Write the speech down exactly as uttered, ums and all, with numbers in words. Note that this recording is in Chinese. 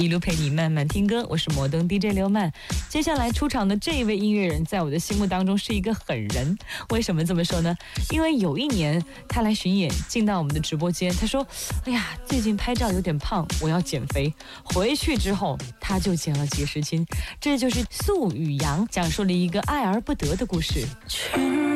一路陪你慢慢听歌，我是摩登 D J 刘曼。接下来出场的这一位音乐人，在我的心目当中是一个狠人。为什么这么说呢？因为有一年他来巡演，进到我们的直播间，他说：“哎呀，最近拍照有点胖，我要减肥。”回去之后，他就减了几十斤。这就是素与阳讲述了一个爱而不得的故事。